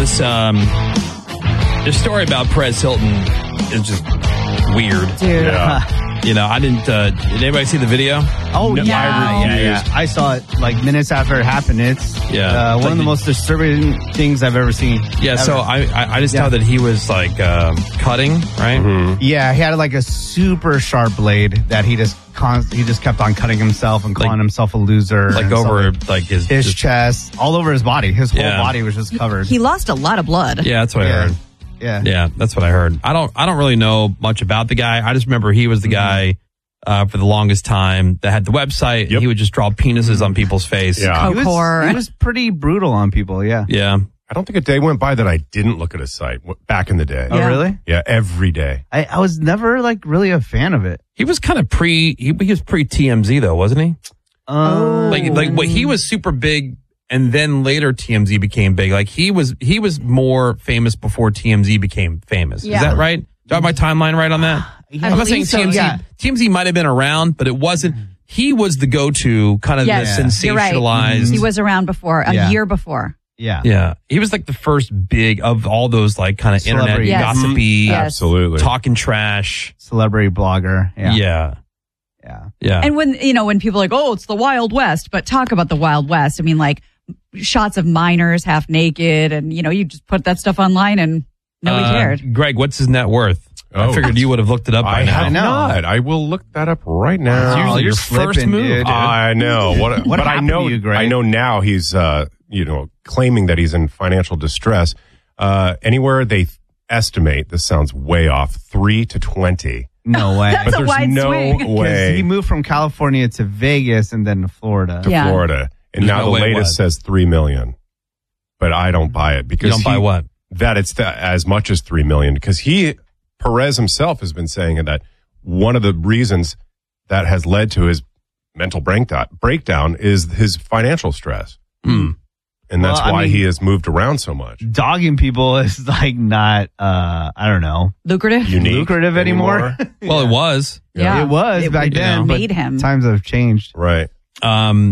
this story about Perez Hilton is just weird. Dude. Yeah. I didn't. Did anybody see the video? Oh, No, yeah. I saw it like minutes after it happened. It's one of the most disturbing things I've ever seen. Yeah. Ever. So I just thought that he was like cutting, right? Mm-hmm. Yeah, he had like a super sharp blade that he just kept on cutting himself and calling himself a loser. Like and over stuff like his chest, all over his body. His whole body was just covered. He lost a lot of blood. Yeah, that's what I heard. Yeah, that's what I heard. I don't really know much about the guy. I just remember he was the guy for the longest time that had the website. Yep. He would just draw penises on people's face. Yeah. He was pretty brutal on people. Yeah. Yeah. I don't think a day went by that I didn't look at his site back in the day. Oh, really? Yeah, every day. I was never like really a fan of it. He was kind of he was pre TMZ though, wasn't he? Like he was super big, and then later TMZ became big. Like he was more famous before TMZ became famous. Yeah. Is that right? Do I have my timeline right on that? I'm not saying believe so, TMZ. yeah. TMZ might have been around, but it wasn't. He was the go-to kind of the You're right. sensationalized. He was around before, a year before. Yeah. Yeah. He was like the first big of all those like kind of internet Celebrity. Yes. gossipy, Yes. Absolutely. talking trash. Celebrity blogger. Yeah. And when people are like, oh, it's the Wild West, but talk about the Wild West. I mean, like shots of minors half naked, and you just put that stuff online and nobody cared. Greg, what's his net worth? I figured you would have looked it up by I now. have not. I will look that up right now. It's usually you're your first slipping, move. dude. I know. But I happened know to you, Greg? I know now he's claiming that he's in financial distress. Anywhere they estimate, this sounds way off, 3 to 20. No way. That's But a there's wide no swing. 'Cause way he moved from California to Vegas and then to Florida. to Yeah. Florida. And There's now no the way latest what? says 3 million. But I don't buy it because You don't buy what? That it's as much as 3 million, because Perez himself has been saying that one of the reasons that has led to his mental breakdown is his financial stress. And that's why he has moved around so much. Dogging people is like not, I don't know, Lucrative. lucrative anymore. Well, it was. Yeah. It was back then. made but him. Times have changed. Right.